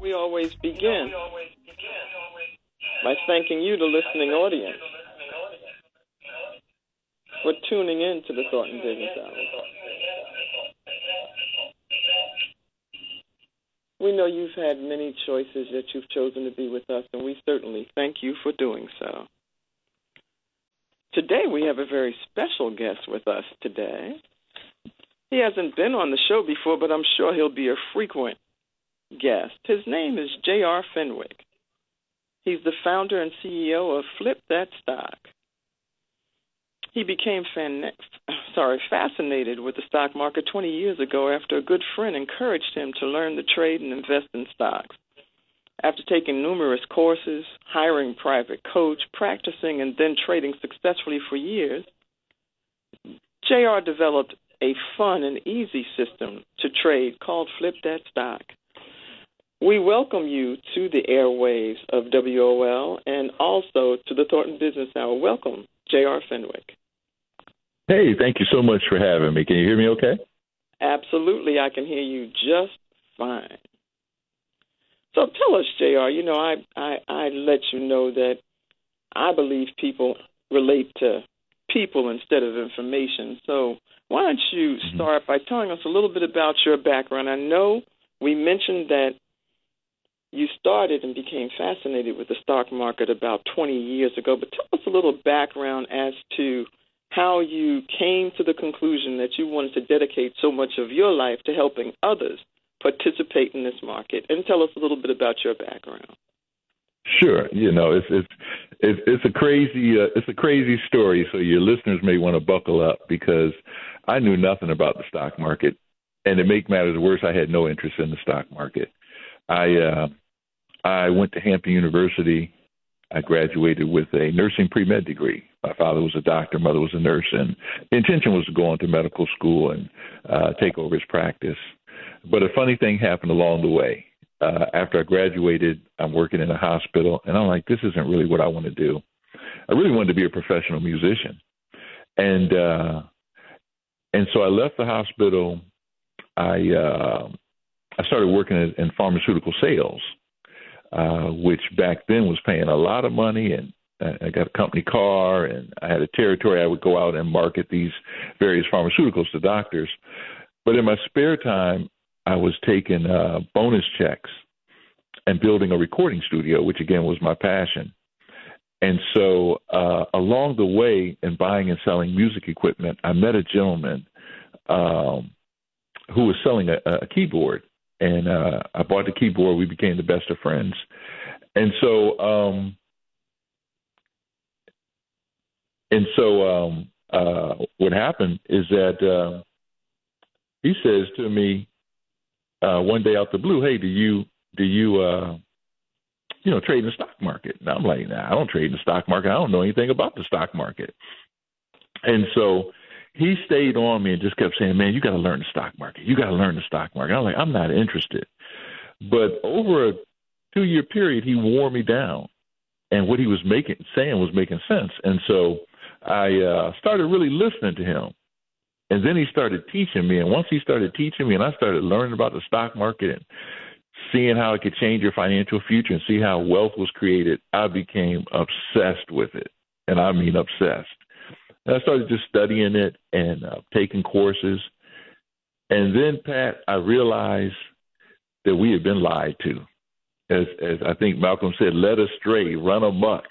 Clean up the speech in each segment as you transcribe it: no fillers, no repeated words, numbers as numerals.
We always begin by thanking you, the listening audience, for tuning in to the Thought and Business Hour. We know you've had many choices that you've chosen to be with us, and we certainly thank you for doing so. Today we have a very special guest with us today. He hasn't been on the show before, but I'm sure he'll be a frequent guest. His name is J.R. Fenwick. He's the founder and CEO of Flip That Stock. He became fascinated with the stock market 20 years ago after a good friend encouraged him to learn the trade and invest in stocks. After taking numerous courses, hiring a private coach, practicing, and then trading successfully for years, J.R. developed a fun and easy system to trade called Flip That Stock. We welcome you to the airwaves of WOL and also to the Thornton Business Hour. Welcome, J.R. Fenwick. Hey, thank you so much for having me. Can you hear me okay? Absolutely, I can hear you just fine. So tell us, J.R., I let you know that I believe people relate to people instead of information. So why don't you start by telling us a little bit about your background? I know we mentioned that you started and became fascinated with the stock market about 20 years ago, but tell us a little background as to how you came to the conclusion that you wanted to dedicate so much of your life to helping others participate in this market, and tell us a little bit about your background. Sure. It's a crazy story, so your listeners may want to buckle up because I knew nothing about the stock market, and to make matters worse, I had no interest in the stock market. I went to Hampton University. I graduated with a nursing pre-med degree. My father was a doctor, mother was a nurse, and the intention was to go on to medical school and take over his practice. But a funny thing happened along the way. After I graduated, I'm working in a hospital, and I'm like, this isn't really what I want to do. I really wanted to be a professional musician. And so I left the hospital. I started working in pharmaceutical sales, which back then was paying a lot of money, and I got a company car, and I had a territory. I would go out and market these various pharmaceuticals to doctors. But in my spare time, I was taking bonus checks and building a recording studio, which, again, was my passion. And so along the way in buying and selling music equipment, I met a gentleman who was selling a keyboard. And I bought the keyboard. We became the best of friends. And so what happened is that he says to me one day out the blue, hey, do you trade in the stock market? And I'm like, nah, I don't trade in the stock market. I don't know anything about the stock market. And so he stayed on me and just kept saying, man, you got to learn the stock market. You got to learn the stock market. I'm like, I'm not interested. But over a 2-year period, he wore me down. And what he was saying was making sense. And so I started really listening to him. And then he started teaching me. And once he started teaching me and I started learning about the stock market and seeing how it could change your financial future and see how wealth was created, I became obsessed with it. And I mean obsessed. And I started just studying it and taking courses. And then, Pat, I realized that we had been lied to. As I think Malcolm said, led astray, run amok.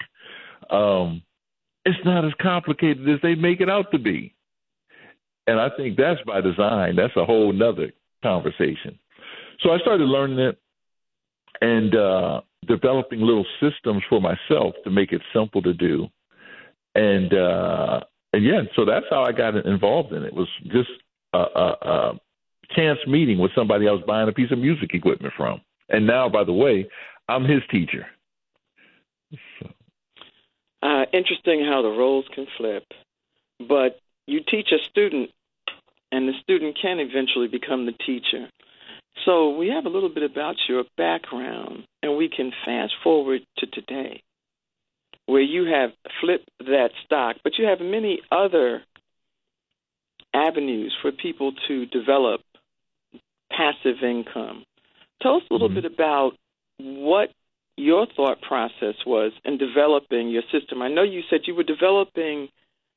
It's not as complicated as they make it out to be. And I think that's by design. That's a whole nother conversation. So I started learning it and developing little systems for myself to make it simple to do. And so that's how I got involved in it. It was just a chance meeting with somebody I was buying a piece of music equipment from. And now, by the way, I'm his teacher. So. Interesting how the roles can flip. But you teach a student, and the student can eventually become the teacher. So we have a little bit about your background, and we can fast forward to today, where you have flipped that stock, but you have many other avenues for people to develop passive income. Tell us a little bit about what your thought process was in developing your system. I know you said you were developing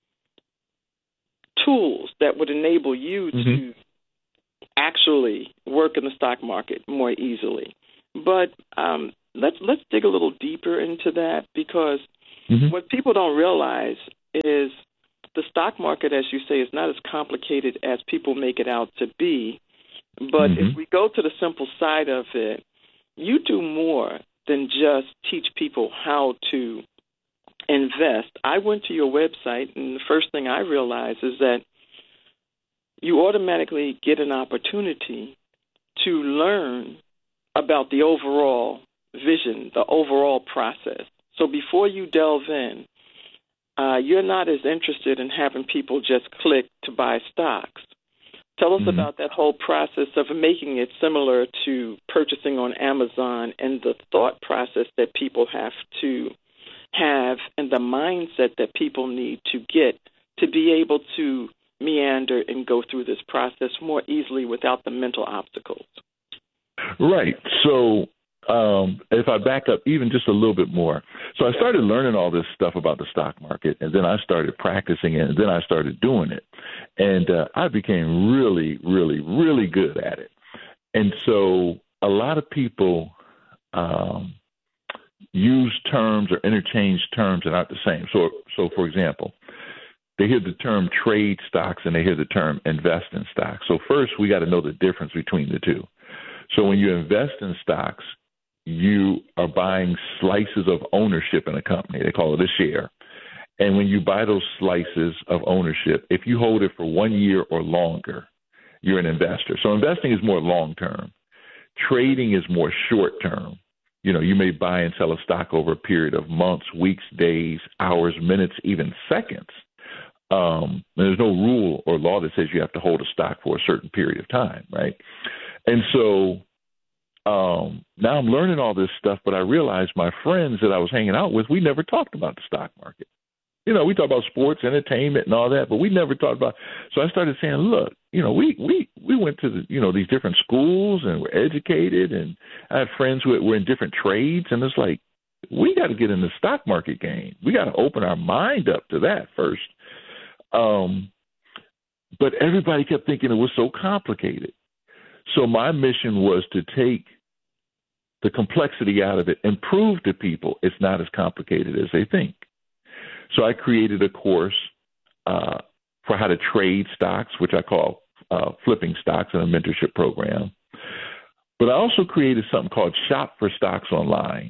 tools that would enable you to actually work in the stock market more easily. But let's dig a little deeper into that, because what people don't realize is the stock market, as you say, is not as complicated as people make it out to be. But if we go to the simple side of it, you do more than just teach people how to invest. I went to your website, and the first thing I realized is that you automatically get an opportunity to learn about the overall vision, the overall process. So before you delve in, you're not as interested in having people just click to buy stocks. Tell us about that whole process of making it similar to purchasing on Amazon, and the thought process that people have to have and the mindset that people need to get to be able to meander and go through this process more easily without the mental obstacles. Right. So if I back up even just a little bit more. So I started learning all this stuff about the stock market, and then I started practicing it, and then I started doing it. And I became really, really, really good at it. And so a lot of people use terms or interchange terms that aren't the same. So for example, they hear the term trade stocks and they hear the term invest in stocks. So first, we got to know the difference between the two. So when you invest in stocks, you are buying slices of ownership in a company. They call it a share. And when you buy those slices of ownership, if you hold it for 1 year or longer, you're an investor. So investing is more long-term. Trading is more short-term. You know, you may buy and sell a stock over a period of months, weeks, days, hours, minutes, even seconds. There's no rule or law that says you have to hold a stock for a certain period of time, right? And so now I'm learning all this stuff, but I realized my friends that I was hanging out with, we never talked about the stock market. You know, we talk about sports, entertainment, and all that, but we never talked about. So I started saying, look, you know, we went to these different schools and we're educated, and I had friends who were in different trades, and it's like, we got to get in the stock market game. We got to open our mind up to that first. But everybody kept thinking it was so complicated. So my mission was to take the complexity out of it and prove to people it's not as complicated as they think. So I created a course for how to trade stocks, which I call flipping stocks, in a mentorship program. But I also created something called Shop for Stocks Online.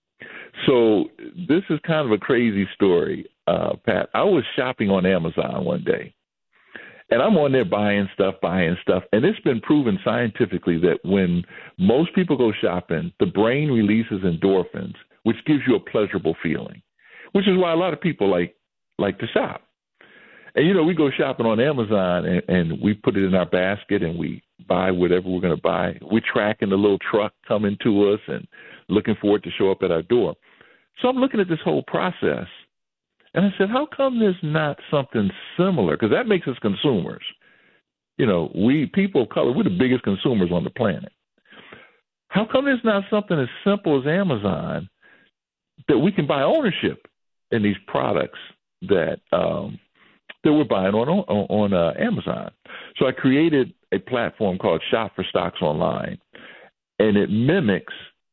So this is kind of a crazy story, Pat. I was shopping on Amazon one day, and I'm on there buying stuff, and it's been proven scientifically that when most people go shopping, the brain releases endorphins, which gives you a pleasurable feeling, which is why a lot of people like to shop. And, you know, we go shopping on Amazon, and we put it in our basket, and we buy whatever we're going to buy. We're tracking the little truck coming to us and looking for it to show up at our door. So I'm looking at this whole process, and I said, how come there's not something similar? Because that makes us consumers. You know, we, people of color, we're the biggest consumers on the planet. How come there's not something as simple as Amazon that we can buy ownership in these products that we're buying on Amazon? So I created a platform called Shop for Stocks Online, and it mimics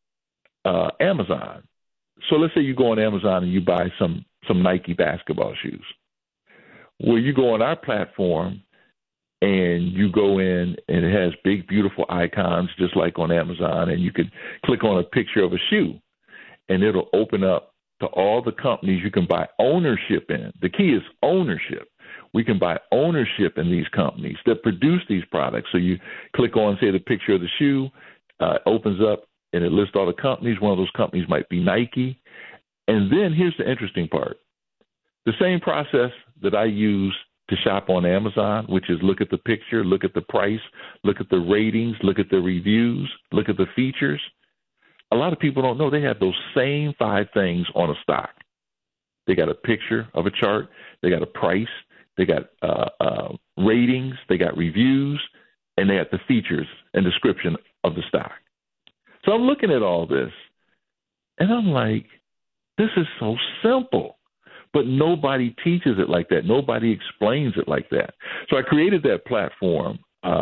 Amazon. So let's say you go on Amazon and you buy some Nike basketball shoes. Well, you go on our platform and you go in, and it has big, beautiful icons just like on Amazon, and you can click on a picture of a shoe, and it'll open up to all the companies you can buy ownership in. The key is ownership. We can buy ownership in these companies that produce these products. So you click on, say, the picture of the shoe, opens up, and it lists all the companies. One of those companies might be Nike. And then here's the interesting part. The same process that I use to shop on Amazon, which is look at the picture, look at the price, look at the ratings, look at the reviews, look at the features. A lot of people don't know they have those same 5 things on a stock. They got a picture of a chart. They got a price. They got ratings. They got reviews. And they got the features and description of the stock. So I'm looking at all this, and I'm like, this is so simple. But nobody teaches it like that. Nobody explains it like that. So I created that platform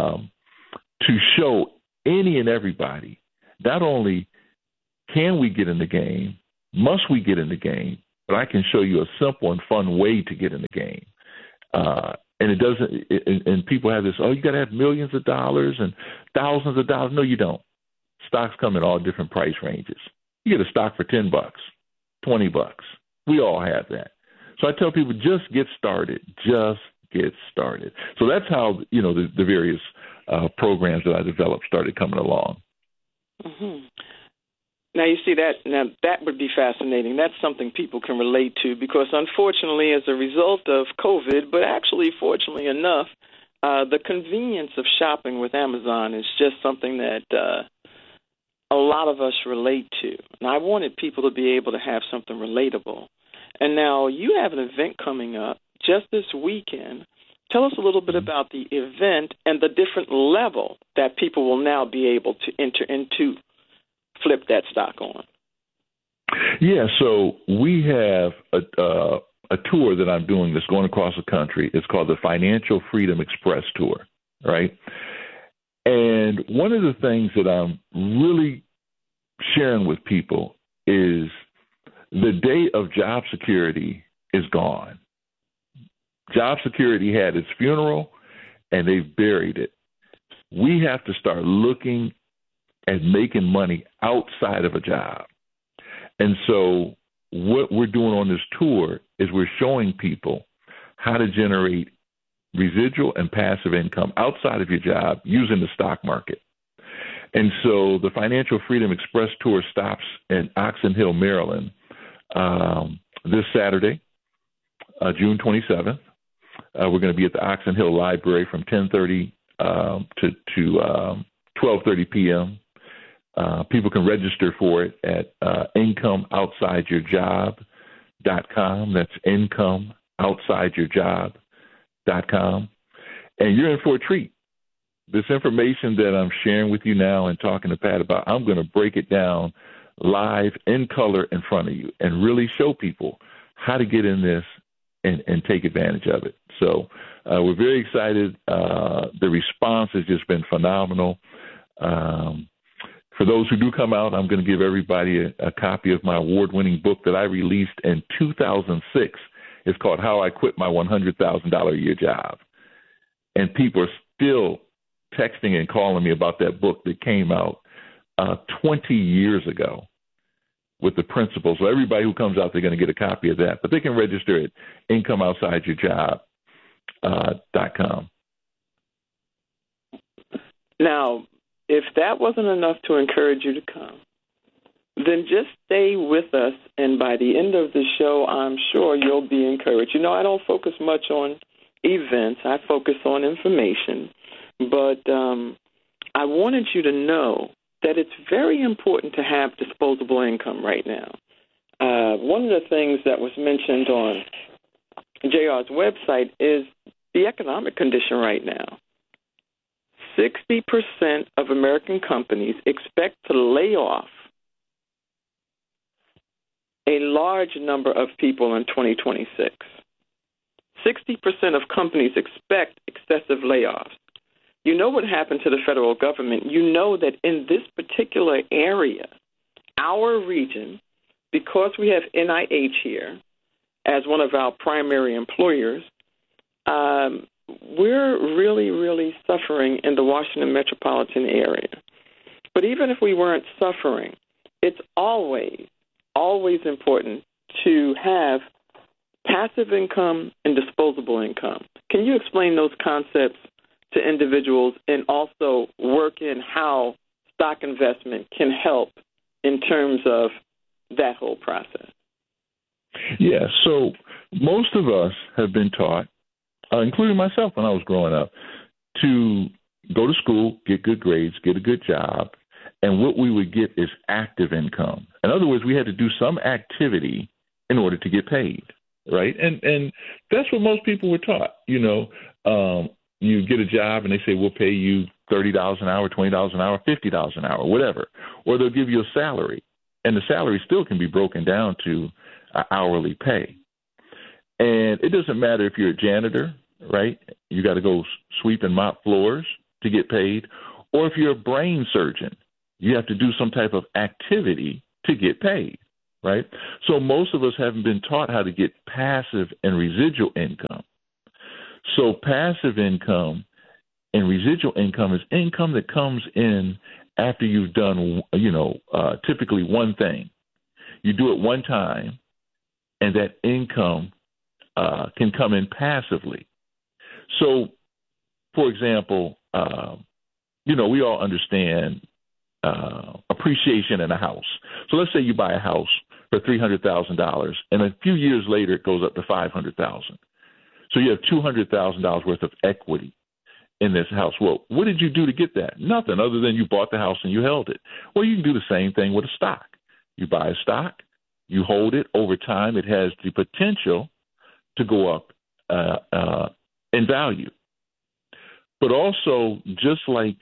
to show any and everybody, not only can we get in the game, must we get in the game, but I can show you a simple and fun way to get in the game. And it doesn't, and people have this, you got to have millions of dollars and thousands of dollars. No, you don't. Stocks come in all different price ranges. You get a stock for $10, $20. We all have that. So I tell people, just get started. Just get started. So that's how, the various programs that I developed started coming along. Mm-hmm. Now, you see that. Now, that would be fascinating. That's something people can relate to because, unfortunately, as a result of COVID, but actually, fortunately enough, the convenience of shopping with Amazon is just something that a lot of us relate to. And I wanted people to be able to have something relatable. And now you have an event coming up just this weekend. Tell us a little bit about the event and the different level that people will now be able to enter into flip that stock on. Yeah, so we have a tour that I'm doing that's going across the country. It's called the Financial Freedom Express Tour, right? And one of the things that I'm really sharing with people is the day of job security is gone. Job security had its funeral, and they've buried it. We have to start looking at making money outside of a job. And so what we're doing on this tour is we're showing people how to generate residual and passive income outside of your job using the stock market. And so the Financial Freedom Express Tour stops in Oxon Hill, Maryland, this Saturday, June 27th. We're going to be at the Oxon Hill Library from 10:30 to 12:30 p.m. People can register for it at incomeoutsideyourjob.com. That's incomeoutsideyourjob.com. And you're in for a treat. This information that I'm sharing with you now and talking to Pat about, I'm going to break it down live in color in front of you and really show people how to get in this and take advantage of it. So we're very excited. The response has just been phenomenal. For those who do come out, I'm going to give everybody a copy of my award-winning book that I released in 2006. It's called How I Quit My $100,000 a Year Job. And people are still texting and calling me about that book that came out 20 years ago with the principles. So everybody who comes out, they're going to get a copy of that. But they can register at incomeoutsideyourjob.com. Now, if that wasn't enough to encourage you to come, then just stay with us, and by the end of the show, I'm sure you'll be encouraged. I don't focus much on events. I focus on information. But I wanted you to know that it's very important to have disposable income right now. One of the things that was mentioned on JR's website is the economic condition right now. 60% of American companies expect to lay off a large number of people in 2026. 60% of companies expect excessive layoffs. You know what happened to the federal government. You know that in this particular area, our region, because we have NIH here as one of our primary employers, we're really, really suffering in the Washington metropolitan area. But even if we weren't suffering, it's always important to have passive income and disposable income. Can you explain those concepts to individuals and also work in how stock investment can help in terms of that whole process? Yeah, so most of us have been taught, including myself when I was growing up, to go to school, get good grades, get a good job, and what we would get is active income. In other words, we had to do some activity in order to get paid, right? And that's what most people were taught. you get a job and they say, we'll pay you $30 an hour, $20 an hour, $50 an hour, whatever. Or they'll give you a salary. And the salary still can be broken down to hourly pay. And it doesn't matter if you're a janitor, right? You got to go sweep and mop floors to get paid. Or if you're a brain surgeon, you have to do some type of activity to get paid, right? So most of us haven't been taught how to get passive and residual income. So passive income and residual income is income that comes in after you've done, typically one thing. You do it one time, and that income can come in passively. So, for example, we all understand appreciation in a house. So let's say you buy a house for $300,000, and a few years later it goes up to $500,000. So you have $200,000 worth of equity in this house. Well, what did you do to get that? Nothing other than you bought the house and you held it. Well, you can do the same thing with a stock. You buy a stock, you hold it over time. It has the potential to go up in value. But also, just like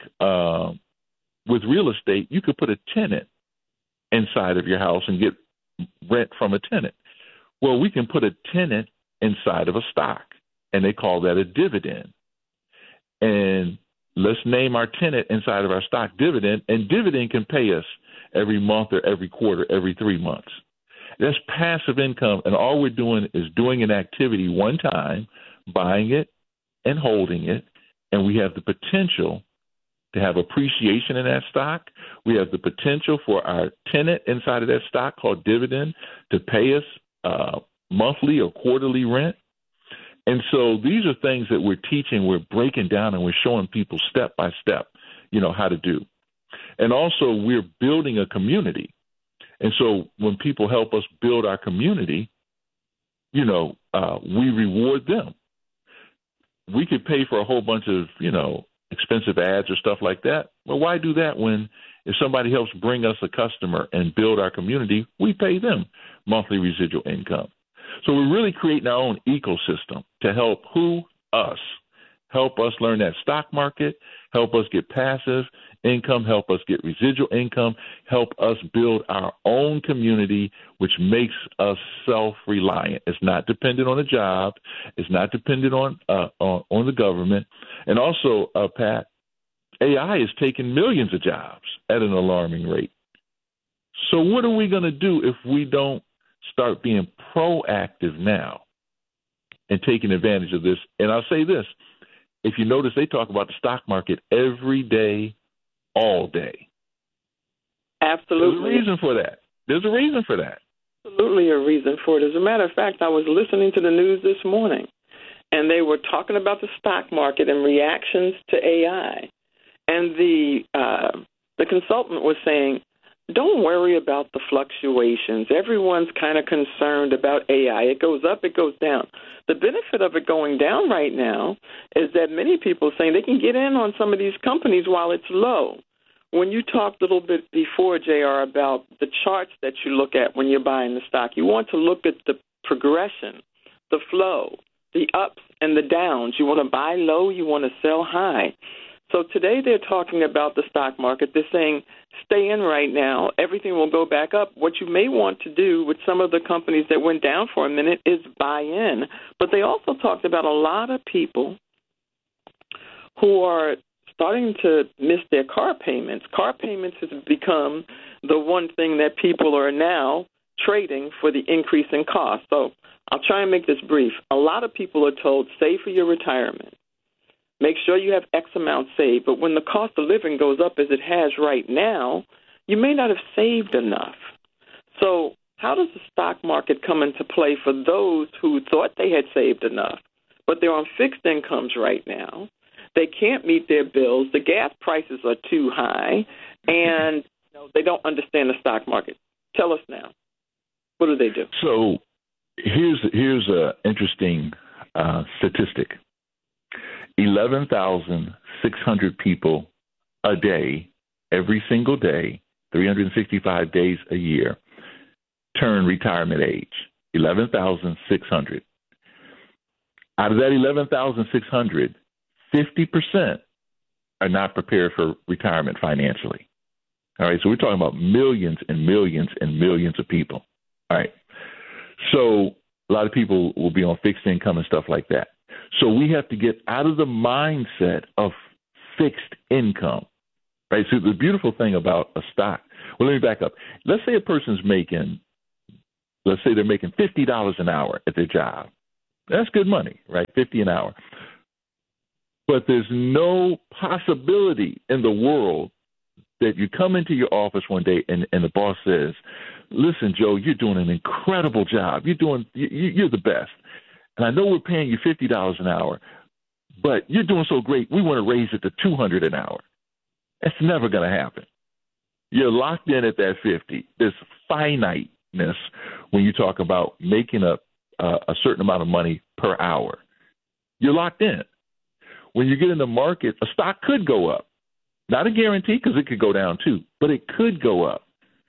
with real estate, you could put a tenant inside of your house and get rent from a tenant. Well, we can put a tenant inside of a stock, and they call that a dividend. And let's name our tenant inside of our stock dividend, and dividend can pay us every month or every quarter, every 3 months. That's passive income, and all we're doing is doing an activity one time, buying it and holding it, and we have the potential to have appreciation in that stock. We have the potential for our tenant inside of that stock called dividend to pay us monthly or quarterly rent. And so these are things that we're teaching, we're breaking down, and we're showing people step by step, how to do. And also we're building a community. And so when people help us build our community, we reward them. We could pay for a whole bunch of, expensive ads or stuff like that. Well, why do that when if somebody helps bring us a customer and build our community, we pay them monthly residual income. So we're really creating our own ecosystem to help us. Help us learn that stock market, help us get passive income, help us get residual income, help us build our own community, which makes us self-reliant. It's not dependent on a job. It's not dependent on the government. And also, Pat, AI is taking millions of jobs at an alarming rate. So what are we going to do if we don't start being proactive now and taking advantage of this? And I'll say this. If you notice, they talk about the stock market every day, all day. Absolutely. There's a reason for that. There's a reason for that. Absolutely a reason for it. As a matter of fact, I was listening to the news this morning, and they were talking about the stock market and reactions to AI. And the consultant was saying, don't worry about the fluctuations. Everyone's kind of concerned about AI. It goes up, it goes down. The benefit of it going down right now is that many people are saying they can get in on some of these companies while it's low. When you talked a little bit before, JR, about the charts that you look at when you're buying the stock, you want to look at the progression, the flow, the ups and the downs. You want to buy low, you want to sell high. So today they're talking about the stock market. They're saying stay in right now. Everything will go back up. What you may want to do with some of the companies that went down for a minute is buy in. But they also talked about a lot of people who are starting to miss their car payments. Car payments has become the one thing that people are now trading for the increase in cost. So I'll try and make this brief. A lot of people are told save for your retirement. Make sure you have X amount saved. But when the cost of living goes up as it has right now, you may not have saved enough. So how does the stock market come into play for those who thought they had saved enough, but they're on fixed incomes right now? They can't meet their bills. The gas prices are too high, and they don't understand the stock market. Tell us now. What do they do? So here's an interesting statistic. 11,600 people a day, every single day, 365 days a year, turn retirement age. 11,600. Out of that 11,600, 50% are not prepared for retirement financially. All right, so we're talking about millions and millions and millions of people. All right, so a lot of people will be on fixed income and stuff like that. So we have to get out of the mindset of fixed income, right? So the beautiful thing about a stock, well, let me back up. Let's say a person's making, let's say they're making $50 an hour at their job. That's good money, right? $50 an hour. But there's no possibility in the world that you come into your office one day and the boss says, listen, Joe, you're doing an incredible job. You're the best. And I know we're paying you $50 an hour, but you're doing so great, we want to raise it to $200 an hour. That's never going to happen. You're locked in at that 50. There's finiteness when you talk about making a certain amount of money per hour. You're locked in. When you get in the market, a stock could go up. Not a guarantee, because it could go down too, but it could go up,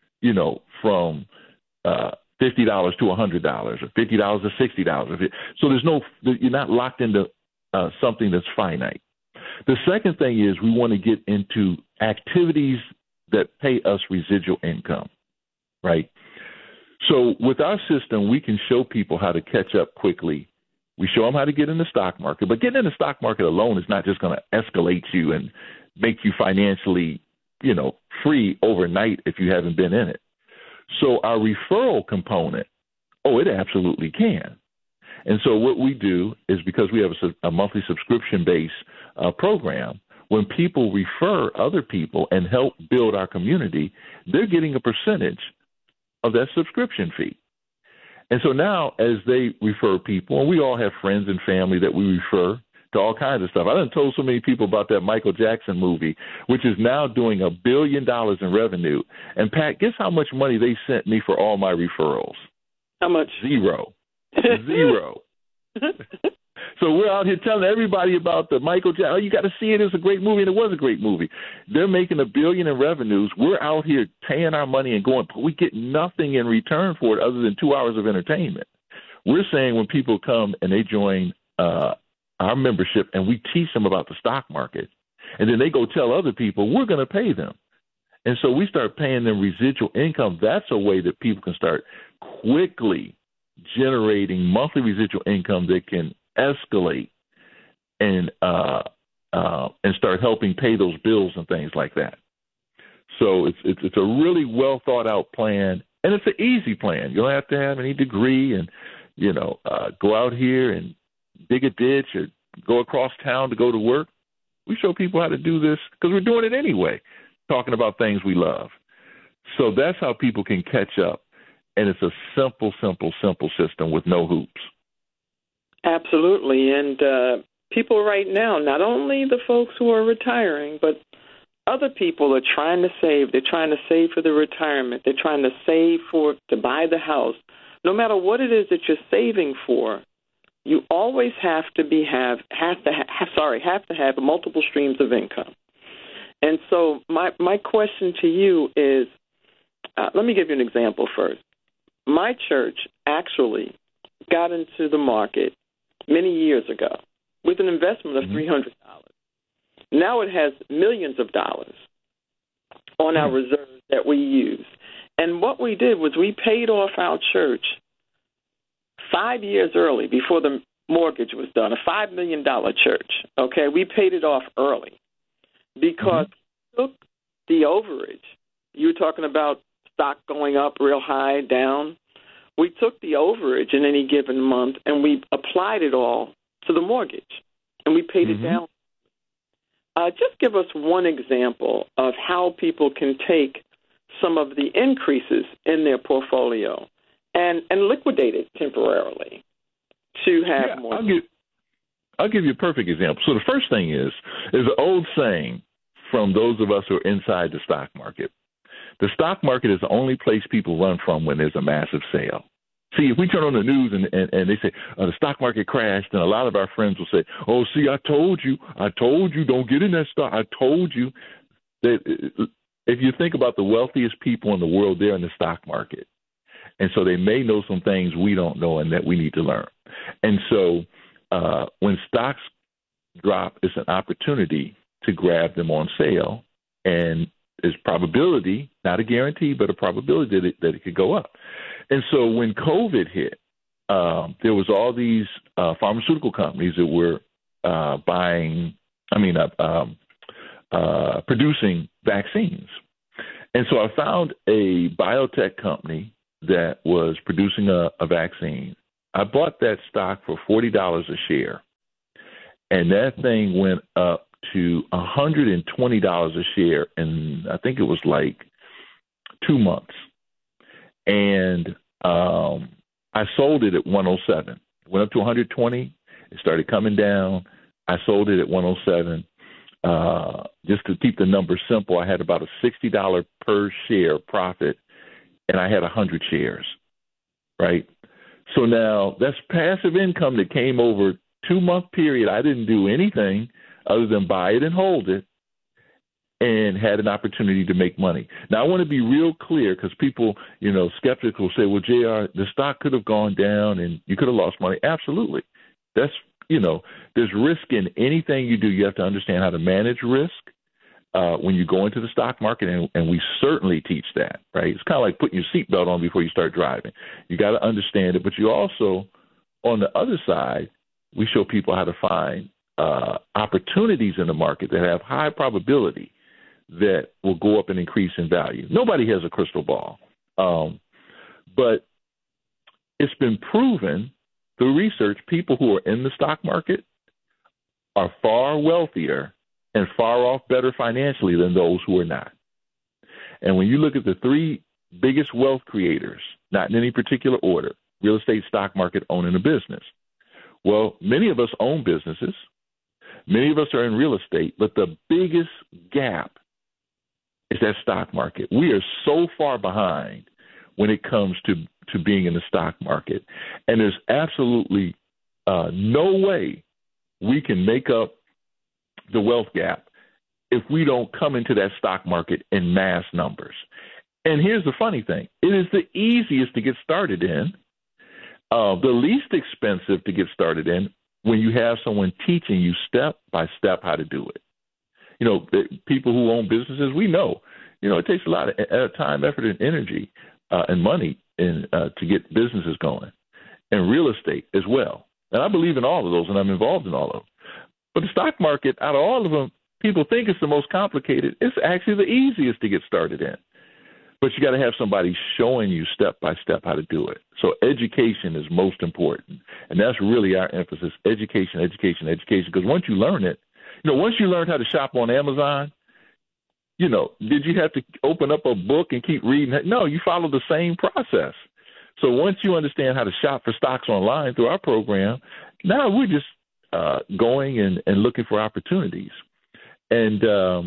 from $50 to $100 or $50 to $60. So you're not locked into something that's finite. The second thing is we want to get into activities that pay us residual income, right? So with our system, we can show people how to catch up quickly. We show them how to get in the stock market, but getting in the stock market alone is not just going to escalate you and make you financially, free overnight if you haven't been in it. So our referral component, it absolutely can. And so what we do is, because we have a monthly subscription-based program, when people refer other people and help build our community, they're getting a percentage of that subscription fee. And so now, as they refer people, and we all have friends and family that we refer to all kinds of stuff. I done told so many people about that Michael Jackson movie, which is now doing $1 billion in revenue. And Pat, guess how much money they sent me for all my referrals? How much? Zero. So we're out here telling everybody about the Michael Jackson. Oh, you got to see it. It's a great movie, and it was a great movie. They're making $1 billion in revenues. We're out here paying our money and going, but we get nothing in return for it other than 2 hours of entertainment. We're saying when people come and they join our membership and we teach them about the stock market, and then they go tell other people, we're going to pay them. And so we start paying them residual income. That's a way that people can start quickly generating monthly residual income that can escalate and start helping pay those bills and things like that. So it's a really well thought out plan, and it's an easy plan. You don't have to have any degree and go out here and dig a ditch or go across town to go to work. We show people how to do this because we're doing it anyway, talking about things we love. So that's how people can catch up. And it's a simple system with no hoops. Absolutely. And people right now, not only the folks who are retiring, but other people are trying to save. They're trying to save for their retirement. They're trying to save to buy the house. No matter what it is that you're saving for, you always have to have multiple streams of income. And so my question to you is, let me give you an example first. My church actually got into the market many years ago with an investment of $300. Now it has millions of dollars on our reserves that we use. And what we did was we paid off our church 5 years early before the mortgage was done, a $5 million church. Okay, we paid it off early because we took the overage. You were talking about stock going up real high, down. We took the overage in any given month and we applied it all to the mortgage, and we paid it down. Just give us one example of how people can take some of the increases in their portfolio and liquidate it temporarily to have more. I'll give you a perfect example. So the first thing is an old saying from those of us who are inside the stock market. The stock market is the only place people run from when there's a massive sale. See, if we turn on the news and they say the stock market crashed, and a lot of our friends will say, oh, see, I told you, don't get in that stock. I told you. That if you think about the wealthiest people in the world, they're in the stock market. And so they may know some things we don't know and that we need to learn. And so when stocks drop is an opportunity to grab them on sale, and there's probability, not a guarantee, but a probability that it could go up. And so when COVID hit, there was all these pharmaceutical companies that were producing vaccines. And so I found a biotech company that was producing a vaccine. I bought that stock for $40 a share, and that thing went up to $120 a share in, I think it was like 2 months. And I sold it at 107. It went up to 120. It started coming down. I sold it at 107. Just to keep the numbers simple, I had about a $60 per share profit, and I had 100 shares, right? So now that's passive income that came over a 2-month period. I didn't do anything other than buy it and hold it, and had an opportunity to make money. Now, I want to be real clear, because people, skeptics will say, well, JR, the stock could have gone down and you could have lost money. Absolutely. That's, there's risk in anything you do. You have to understand how to manage risk when you go into the stock market, and we certainly teach that, right? It's kind of like putting your seatbelt on before you start driving. You got to understand it, but you also, on the other side, we show people how to find opportunities in the market that have high probability that will go up and increase in value. Nobody has a crystal ball, but it's been proven through research, people who are in the stock market are far wealthier and far off better financially than those who are not. And when you look at the 3 biggest wealth creators, not in any particular order, real estate, stock market, owning a business. Well, many of us own businesses. Many of us are in real estate, but the biggest gap is that stock market. We are so far behind when it comes to being in the stock market. And there's absolutely no way we can make up the wealth gap if we don't come into that stock market in mass numbers. And here's the funny thing. It is the easiest to get started in, the least expensive to get started in, when you have someone teaching you step by step how to do it. People who own businesses, we know, it takes a lot of time, effort, and energy and money to get businesses going, and real estate as well. And I believe in all of those, and I'm involved in all of them. But the stock market, out of all of them, people think it's the most complicated. It's actually the easiest to get started in. But you got to have somebody showing you step by step how to do it. So education is most important. And that's really our emphasis, education, education, education. Because once you learn it, once you learn how to shop on Amazon, did you have to open up a book and keep reading it? No, you follow the same process. So once you understand how to shop for stocks online through our program, now we're just going and looking for opportunities. And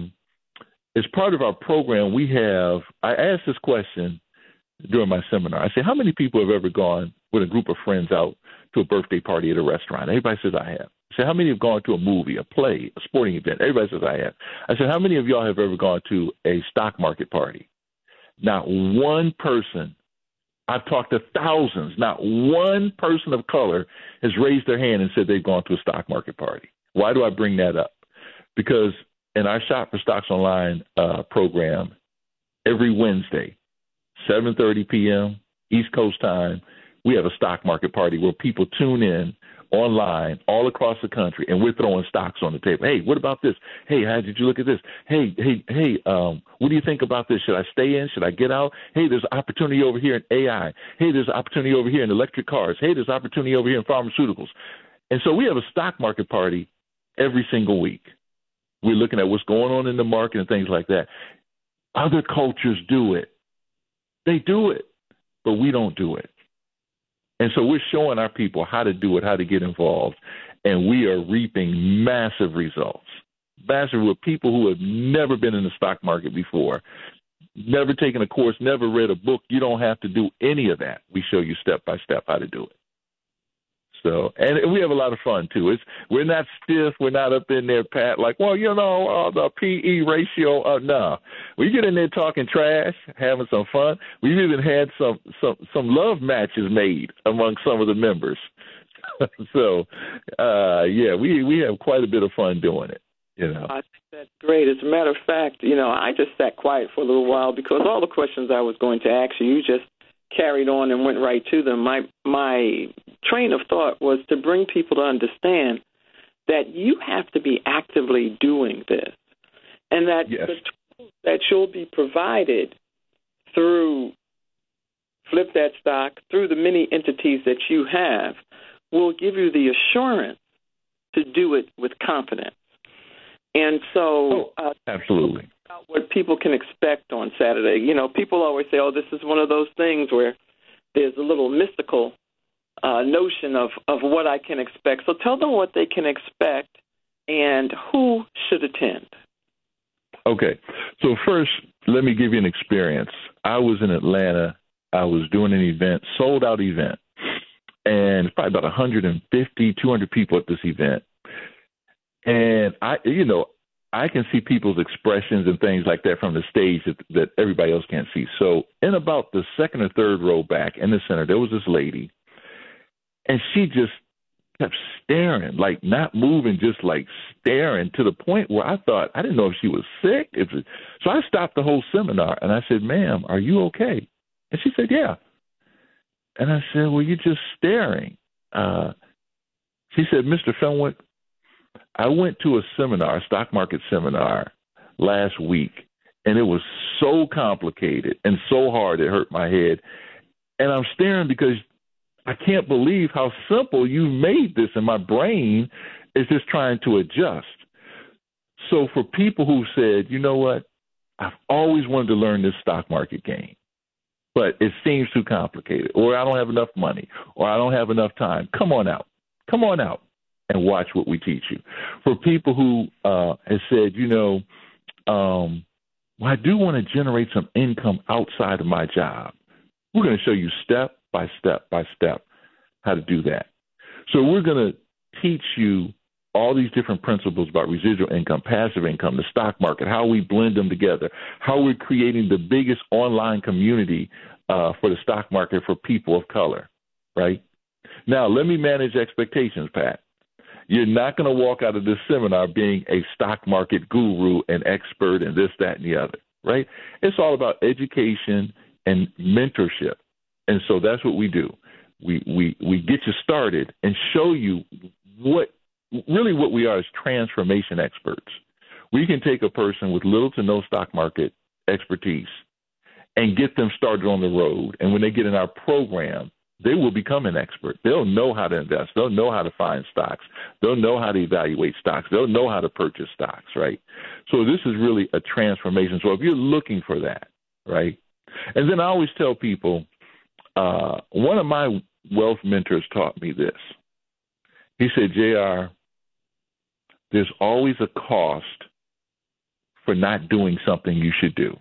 as part of our program, I asked this question during my seminar. I said, how many people have ever gone with a group of friends out to a birthday party at a restaurant? Everybody says, I have. I said, how many have gone to a movie, a play, a sporting event? Everybody says, I have. I said, how many of y'all have ever gone to a stock market party? Not one person. I've talked to thousands. Not one person of color has raised their hand and said they've gone to a stock market party. Why do I bring that up? Because in our Shop for Stocks Online program, every Wednesday, 7:30 p.m. East Coast time, we have a stock market party where people tune in online all across the country, and we're throwing stocks on the table. Hey, what about this? Hey, how did you look at this? Hey, what do you think about this? Should I stay in? Should I get out? Hey, there's opportunity over here in AI. Hey, there's opportunity over here in electric cars. Hey, there's opportunity over here in pharmaceuticals. And so we have a stock market party every single week. We're looking at what's going on in the market and things like that. Other cultures do it. They do it, but we don't do it. And so we're showing our people how to do it, how to get involved, and we are reaping massive results. Massive with people who have never been in the stock market before, never taken a course, never read a book. You don't have to do any of that. We show you step by step how to do it. So, and we have a lot of fun, too. We're not stiff. We're not up in there, Pat, like, well, the P/E ratio. No. We get in there talking trash, having some fun. We've even had some love matches made among some of the members. So, yeah, we have quite a bit of fun doing it. I think that's great. As a matter of fact, I just sat quiet for a little while because all the questions I was going to ask you just carried on and went right to them. My train of thought was to bring people to understand that you have to be actively doing this, and that yes. the tools that you'll be provided through Flip That Stock, through the many entities that you have, will give you the assurance to do it with confidence. And so, absolutely. What people can expect on Saturday. People always say, "Oh, this is one of those things where there's a little mystical notion of what I can expect." So tell them what they can expect and who should attend. Okay. So first, let me give you an experience. I was in Atlanta. I was doing an event, sold-out event, and it's probably about 150, 200 people at this event. And I can see people's expressions and things like that from the stage that everybody else can't see. So in about the second or third row back in the center, there was this lady, and she just kept staring, like not moving, just like staring to the point where I thought, I didn't know if she was sick. So I stopped the whole seminar, and I said, "Ma'am, are you okay?" And she said, "Yeah." And I said, "Well, you're just staring." She said, "Mr. Fenwick, I went to a seminar, a stock market seminar last week, and it was so complicated and so hard it hurt my head. And I'm staring because I can't believe how simple you made this, and my brain is just trying to adjust." So for people who said, "You know what, I've always wanted to learn this stock market game, but it seems too complicated, or I don't have enough money, or I don't have enough time," come on out and watch what we teach you. For people who have said, well, I do want to generate some income outside of my job, we're going to show you step by step by step how to do that. So we're going to teach you all these different principles about residual income, passive income, the stock market, how we blend them together, how we're creating the biggest online community for the stock market for people of color, right? Now, let me manage expectations, Pat. You're not going to walk out of this seminar being a stock market guru and expert and this, that, and the other, right? It's all about education and mentorship. And so that's what we do. We get you started and show you what we are as transformation experts. We can take a person with little to no stock market expertise and get them started on the road. And when they get in our program, they will become an expert. They'll know how to invest. They'll know how to find stocks. They'll know how to evaluate stocks. They'll know how to purchase stocks, right? So this is really a transformation. So if you're looking for that, right? And then I always tell people, one of my wealth mentors taught me this. He said, JR, there's always a cost for not doing something you should do.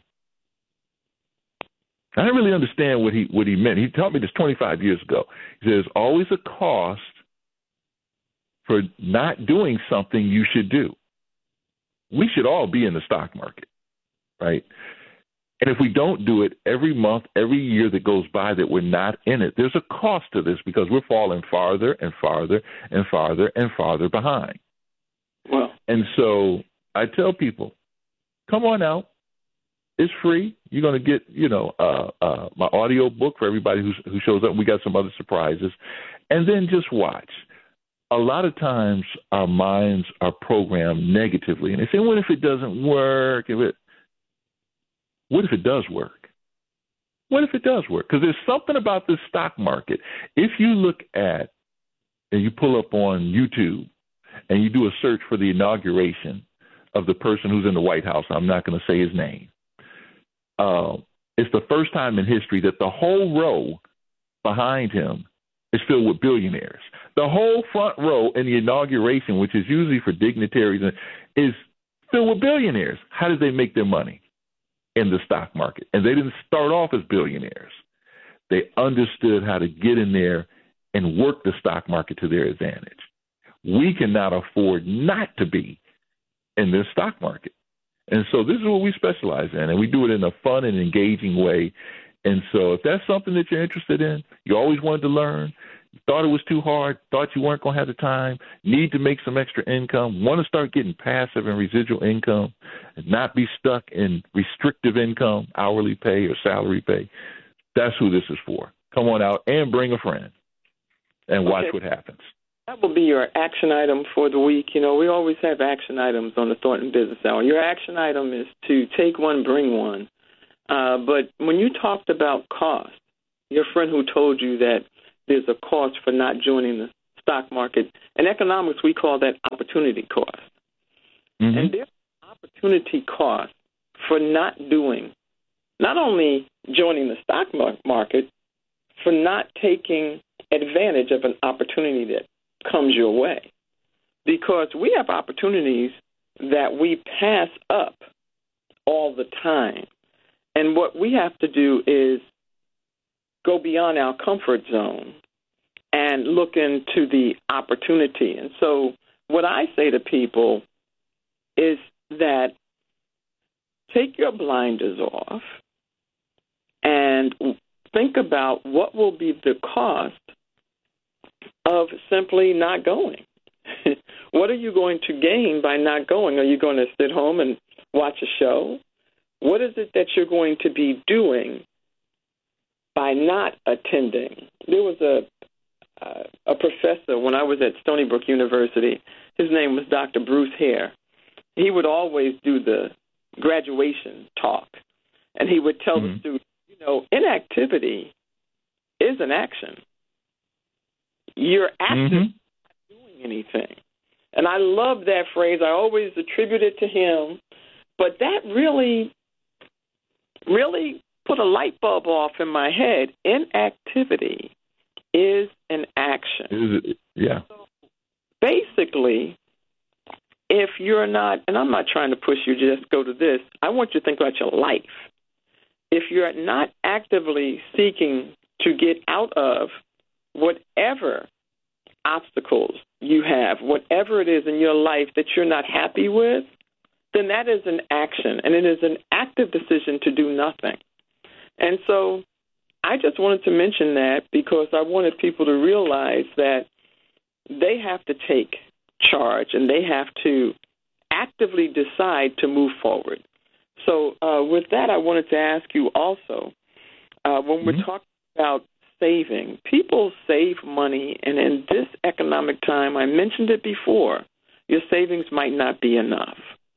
I didn't really understand what he meant. He taught me this 25 years ago. He said, there's always a cost for not doing something you should do. We should all be in the stock market, right? And if we don't do it every month, every year that goes by that we're not in it, there's a cost to this because we're falling farther and farther and farther and farther behind. Well, and so I tell people, come on out. It's free. You're going to get, my audio book for everybody who shows up. We got some other surprises. And then just watch. A lot of times our minds are programmed negatively. And they say, what if it doesn't work? What if it does work? What if it does work? Because there's something about this stock market. If you look at, and you pull up on YouTube, and you do a search for the inauguration of the person who's in the White House, I'm not going to say his name. It's the first time in history that the whole row behind him is filled with billionaires. The whole front row in the inauguration, which is usually for dignitaries, is filled with billionaires. How did they make their money? In the stock market. And they didn't start off as billionaires. They understood how to get in there and work the stock market to their advantage. We cannot afford not to be in this stock market. And so this is what we specialize in, and we do it in a fun and engaging way. And so if that's something that you're interested in, you always wanted to learn, thought it was too hard, thought you weren't going to have the time, need to make some extra income, want to start getting passive and residual income, and not be stuck in restrictive income, hourly pay or salary pay, that's who this is for. Come on out and bring a friend and watch what happens. That will be your action item for the week. You know, we always have action items on the Thornton Business Hour. Your action item is to take one, bring one. But when you talked about cost, your friend who told you that there's a cost for not joining the stock market, in economics we call that opportunity cost. Mm-hmm. And there's opportunity cost for not only joining the stock market, for not taking advantage of an opportunity that comes your way. Because we have opportunities that we pass up all the time. And what we have to do is go beyond our comfort zone and look into the opportunity. And so what I say to people is that take your blinders off and think about what will be the cost of simply not going. What are you going to gain by not going? Are you going to sit home and watch a show? What is it that you're going to be doing by not attending? There was a professor when I was at Stony Brook University. His name was Dr. Bruce Hare. He would always do the graduation talk, and he would tell the students, you know, inactivity is an action. You're active, not doing anything. And I love that phrase. I always attribute it to him. But that really put a light bulb off in my head. Inactivity is an action. Yeah. So basically, if you're not, and I'm not trying to push you to just go to this, I want you to think about your life. If you're not actively seeking to get out of whatever obstacles you have, whatever it is in your life that you're not happy with, then that is an action, and it is an active decision to do nothing. And so I just wanted to mention that because I wanted people to realize that they have to take charge and they have to actively decide to move forward. So with that, I wanted to ask you also, when we're talking about saving, people save money, and in this economic time, I mentioned it before, your savings might not be enough.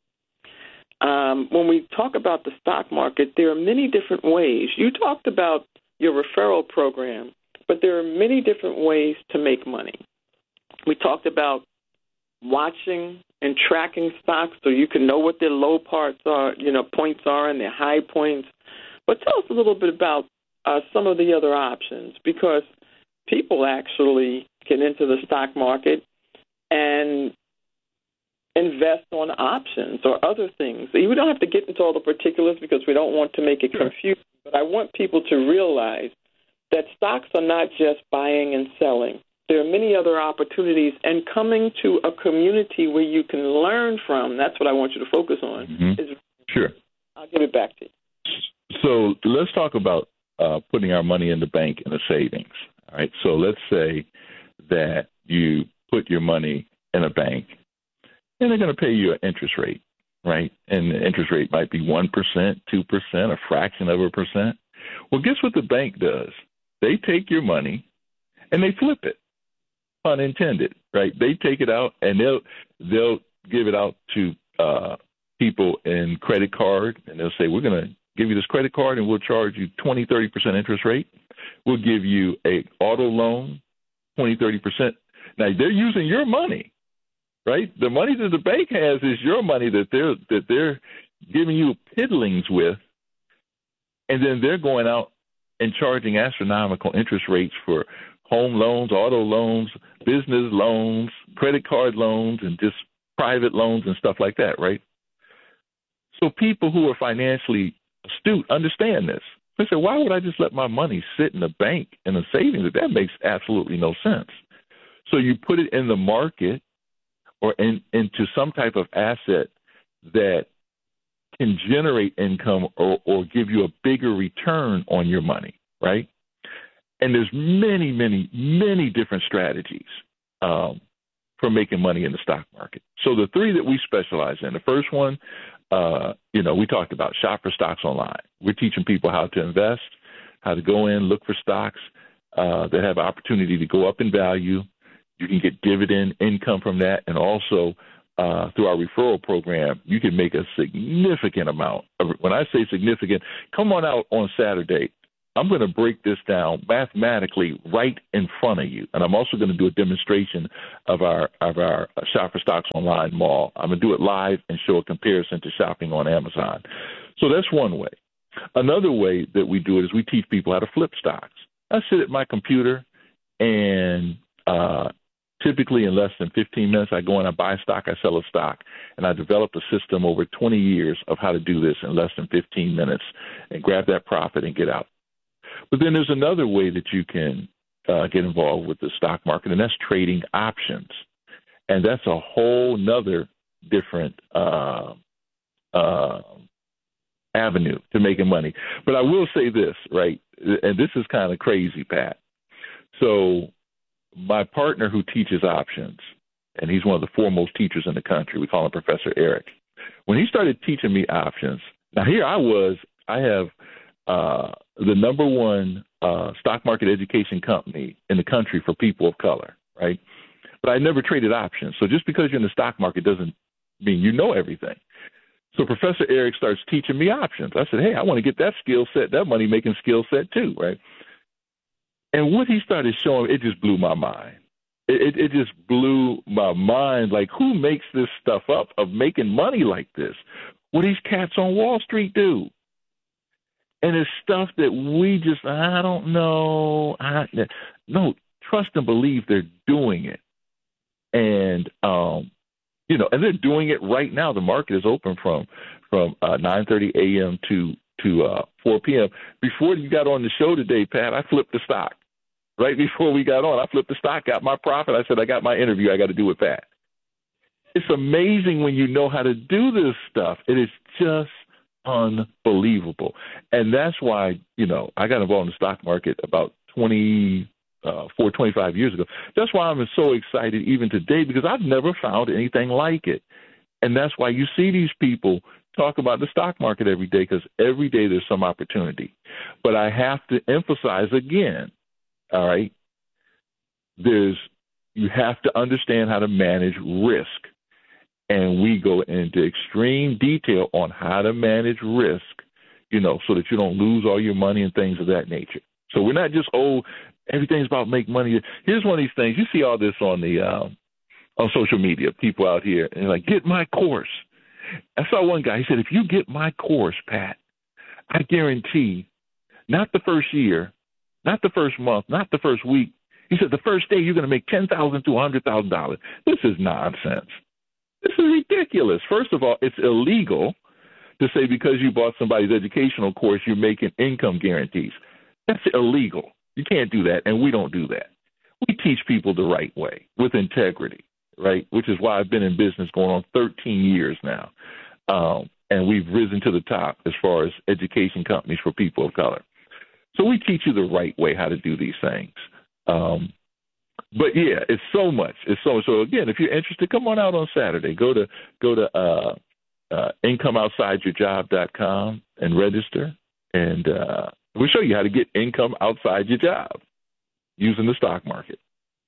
When we talk about the stock market, there are many different ways. You talked about your referral program, but there are many different ways to make money. We talked about watching and tracking stocks so you can know what their low parts are, points are and their high points. But tell us a little bit about some of the other options, because people actually get into the stock market and invest on options or other things. We don't have to get into all the particulars because we don't want to make it confusing, but I want people to realize that stocks are not just buying and selling. There are many other opportunities, and coming to a community where you can learn from, that's what I want you to focus on. Sure. I'll give it back to you. So let's talk about putting our money in the bank in a savings. All right. So let's say that you put your money in a bank, and they're going to pay you an interest rate, right? And the interest rate might be 1%, 2%, a fraction of a percent. Well, guess what the bank does? They take your money and they flip it, pun intended, right? They take it out and they'll give it out to people in credit card, and they'll say, we're going to give you this credit card and we'll charge you 20, 30% interest rate. We'll give you a auto loan, 20, 30%. Now, they're using your money, right? The money that the bank has is your money that they're giving you piddlings with, and then they're going out and charging astronomical interest rates for home loans, auto loans, business loans, credit card loans, and just private loans and stuff like that, right? So people who are financially astute understand this. They say, why would I just let my money sit in a bank in a savings? That makes absolutely no sense. So you put it in the market or into some type of asset that can generate income or give you a bigger return on your money, right? And there's many, many, many different strategies for making money in the stock market. So the three that we specialize in, the first one, we talked about Shop for Stocks Online. We're teaching people how to invest, how to go in, look for stocks that have opportunity to go up in value. You can get dividend income from that, and also through our referral program, you can make a significant amount. When I say significant, come on out on Saturday. I'm going to break this down mathematically right in front of you, and I'm also going to do a demonstration of our Shop for Stocks Online mall. I'm going to do it live and show a comparison to shopping on Amazon. So that's one way. Another way that we do it is we teach people how to flip stocks. I sit at my computer, and typically in less than 15 minutes, I go in, I buy a stock, I sell a stock, and I developed a system over 20 years of how to do this in less than 15 minutes and grab that profit and get out. But then there's another way that you can get involved with the stock market, and that's trading options. And that's a whole nother different avenue to making money. But I will say this, right, and this is kind of crazy, Pat. So my partner who teaches options, and he's one of the foremost teachers in the country, we call him Professor Eric. When he started teaching me options, now here I have the number one stock market education company in the country for people of color, right? But I never traded options. So just because you're in the stock market doesn't mean you know everything. So Professor Eric starts teaching me options. I said, hey, I want to get that skill set, that money-making skill set too, right? And what he started showing, it just blew my mind. It just blew my mind. Like, who makes this stuff up of making money like this? What these cats on Wall Street do? And it's stuff that we just, I don't know. No, trust and believe they're doing it. And, and they're doing it right now. The market is open from 9:30 a.m. to 4 p.m. Before you got on the show today, Pat, I flipped the stock. Right before we got on, I flipped the stock, got my profit. I said, I got my interview. I got to do with Pat. It's amazing when you know how to do this stuff. It is just unbelievable. And that's why, I got involved in the stock market about 25 years ago. That's why I'm so excited even today, because I've never found anything like it. And that's why you see these people talk about the stock market every day, because every day there's some opportunity. But I have to emphasize again, all right, you have to understand how to manage risk. And we go into extreme detail on how to manage risk, so that you don't lose all your money and things of that nature. So we're not just, everything's about make money. Here's one of these things. You see all this on on social media, people out here, and like, get my course. I saw one guy, he said, if you get my course, Pat, I guarantee not the first year, not the first month, not the first week. He said the first day you're going to make $10,000 to $100,000. This is nonsense. This is ridiculous. First of all, it's illegal to say because you bought somebody's educational course, you're making income guarantees. That's illegal. You can't do that, and we don't do that. We teach people the right way with integrity, right, which is why I've been in business going on 13 years now, and we've risen to the top as far as education companies for people of color. So we teach you the right way how to do these things. But yeah, it's so much. So again, if you're interested, come on out on Saturday. Go to incomeoutsideyourjob.com and register, and we'll show you how to get income outside your job using the stock market.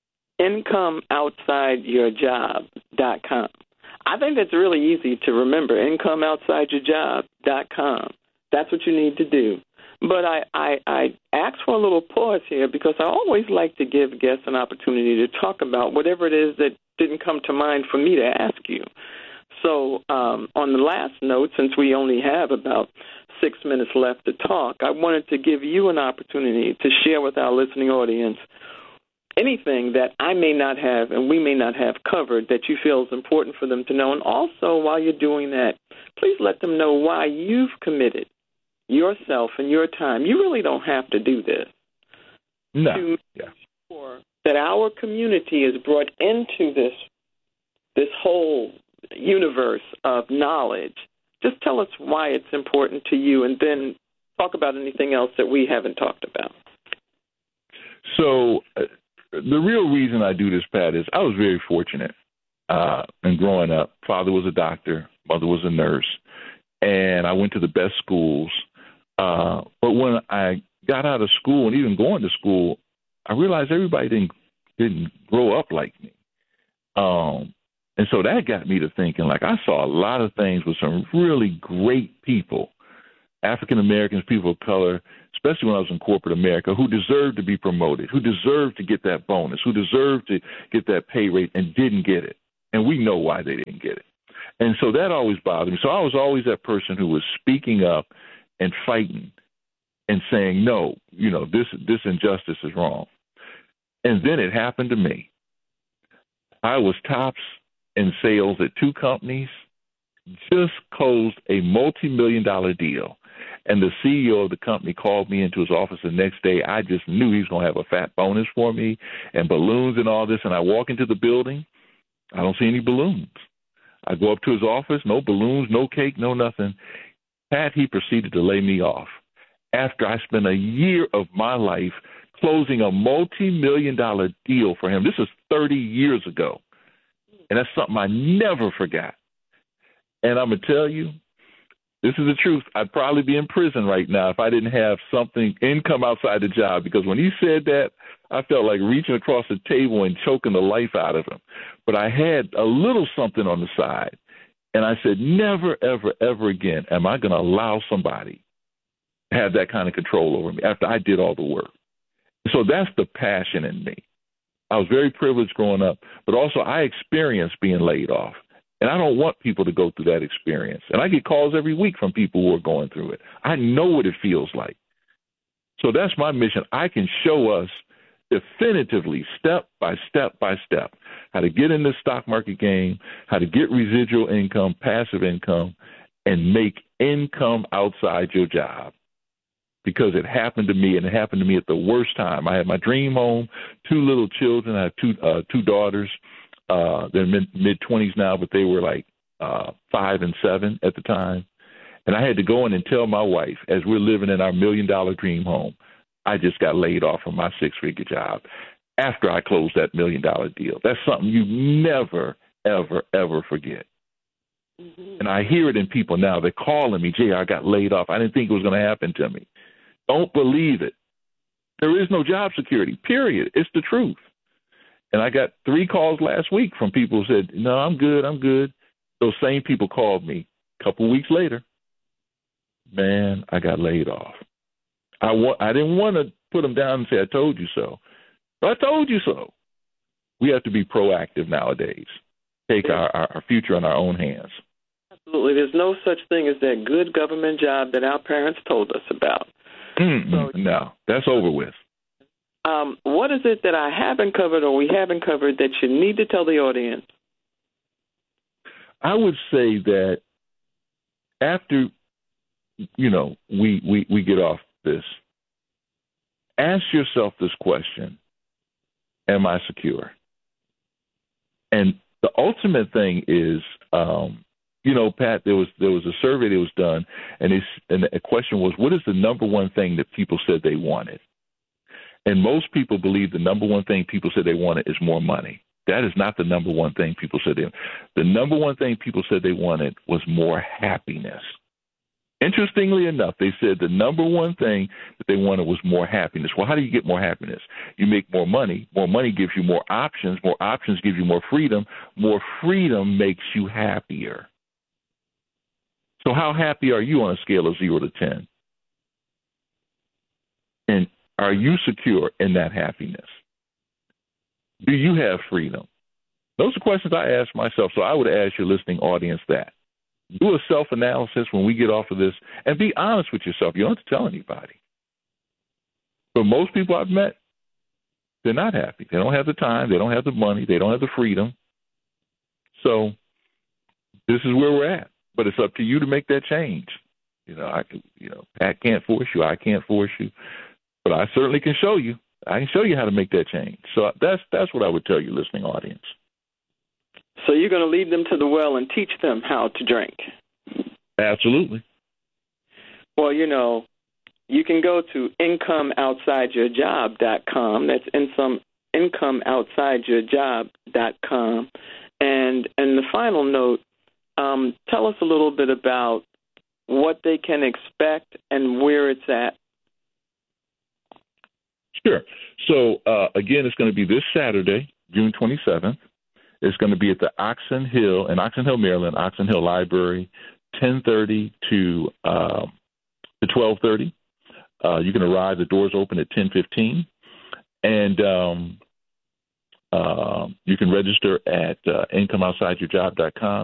Incomeoutsideyourjob.com. I think that's really easy to remember. Incomeoutsideyourjob.com. That's what you need to do. But I asked for a little pause here because I always like to give guests an opportunity to talk about whatever it is that didn't come to mind for me to ask you. So on the last note, since we only have about 6 minutes left to talk, I wanted to give you an opportunity to share with our listening audience anything that I may not have and we may not have covered that you feel is important for them to know. And also, while you're doing that, please let them know why you've committed yourself and your time. You really don't have to do this. No. To make sure that our community is brought into this whole universe of knowledge. Just tell us why it's important to you, and then talk about anything else that we haven't talked about. So the real reason I do this, Pat, is I was very fortunate in growing up. Father was a doctor, mother was a nurse, and I went to the best schools. But when I got out of school and even going to school, I realized everybody didn't grow up like me. And so that got me to thinking, like, I saw a lot of things with some really great people, African Americans, people of color, especially when I was in corporate America, who deserved to be promoted, who deserved to get that bonus, who deserved to get that pay rate and didn't get it. And we know why they didn't get it. And so that always bothered me. So I was always that person who was speaking up and fighting and saying, no, this injustice is wrong. And then it happened to me. I was tops in sales at 2 companies, just closed a multi-million-dollar deal. And the CEO of the company called me into his office the next day. I just knew he was going to have a fat bonus for me and balloons and all this. And I walk into the building. I don't see any balloons. I go up to his office, no balloons, no cake, no nothing. Pat, he proceeded to lay me off after I spent a year of my life closing a multi-million-dollar deal for him. This is 30 years ago. And that's something I never forgot. And I'm going to tell you, this is the truth. I'd probably be in prison right now if I didn't have income outside the job, because when he said that, I felt like reaching across the table and choking the life out of him. But I had a little something on the side. And I said, never, ever, ever again am I going to allow somebody to have that kind of control over me after I did all the work. So that's the passion in me. I was very privileged growing up, but also I experienced being laid off. And I don't want people to go through that experience. And I get calls every week from people who are going through it. I know what it feels like. So that's my mission. I can show us definitively, step by step by step, how to get in the stock market game, how to get residual income, passive income, and make income outside your job. Because it happened to me, and it happened to me at the worst time. I had my dream home, 2 little children. I have two daughters. They're mid-20s now, but they were like 5 and 7 at the time. And I had to go in and tell my wife, as we're living in our $1 million dream home, I just got laid off from my 6-figure job after I closed that $1 million deal. That's something you never, ever, ever forget. Mm-hmm. And I hear it in people now. They're calling me, JR, I got laid off. I didn't think it was going to happen to me. Don't believe it. There is no job security, period. It's the truth. And I got 3 calls last week from people who said, no, I'm good. Those same people called me a couple of weeks later. Man, I got laid off. I didn't want to put them down and say, I told you so. But I told you so. We have to be proactive nowadays, take our future in our own hands. Absolutely. There's no such thing as that good government job that our parents told us about. No, that's over with. What is it that I haven't covered or we haven't covered that you need to tell the audience? I would say that after, we get off this, ask yourself this question: am I secure? And the ultimate thing is, Pat, there was a survey that was done, and the question was, what is the number one thing that people said they wanted? And most people believe the number one thing people said they wanted is more money. That is not the number one thing people said they wanted. The number one thing people said they wanted was more happiness. Interestingly enough, they said the number one thing that they wanted was more happiness. Well, how do you get more happiness? You make more money. More money gives you more options. More options give you more freedom. More freedom makes you happier. So how happy are you on a scale of 0 to 10? And are you secure in that happiness? Do you have freedom? Those are questions I ask myself, so I would ask your listening audience that. Do a self-analysis when we get off of this, and be honest with yourself. You don't have to tell anybody. But most people I've met, they're not happy. They don't have the time. They don't have the money. They don't have the freedom. So this is where we're at. But it's up to you to make that change. Pat can't force you. I can't force you. But I certainly can show you. I can show you how to make that change. So that's what I would tell your listening audience. So you're going to lead them to the well and teach them how to drink. Absolutely. Well, you can go to incomeoutsideyourjob.com. That's incomeoutsideyourjob.com. And the final note, tell us a little bit about what they can expect and where it's at. Sure. So, again, it's going to be this Saturday, June 27th. It's going to be at the Oxon Hill, in Oxon Hill, Maryland, Oxon Hill Library, 10:30 to 12:30. You can arrive. The doors open at 10:15. And you can register at incomeoutsideyourjob.com.